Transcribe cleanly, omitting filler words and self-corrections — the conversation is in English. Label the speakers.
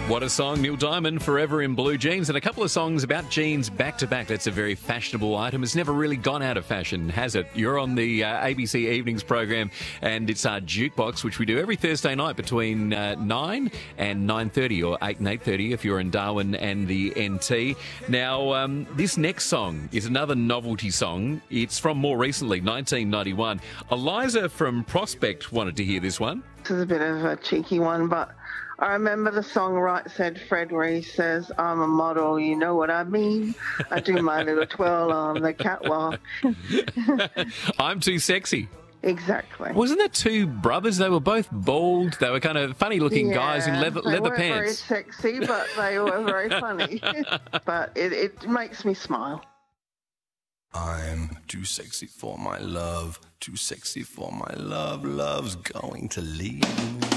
Speaker 1: What a song, Neil Diamond, Forever in Blue Jeans, and a couple of songs about jeans back-to-back. That's a very fashionable item. It's never really gone out of fashion, has it? You're on the ABC Evenings program, and it's our Jukebox, which we do every Thursday night between 9 and 9:30, or 8 and 8:30 if you're in Darwin and the NT. Now, this next song is another novelty song. It's from more recently, 1991. Eliza from Prospect wanted to hear this one.
Speaker 2: This is a bit of a cheeky one, but I remember the song Right Said Fred where he says, I'm a model, you know what I mean? I do my little twirl on the catwalk.
Speaker 1: I'm too sexy.
Speaker 2: Exactly.
Speaker 1: Wasn't that two brothers? They were both bald. They were kind of funny-looking guys in leather
Speaker 2: they weren't
Speaker 1: pants.
Speaker 2: very sexy, but they were very funny. But it makes me smile.
Speaker 3: I'm too sexy for my love, too sexy for my love, love's going to leave me.